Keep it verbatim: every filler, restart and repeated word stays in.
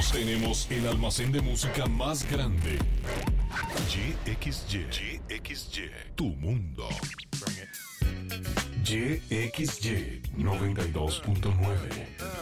Tenemos el almacén de música más grande. Y X Y. Y X Y. Tu mundo. Y X Y noventa y dos punto nueve.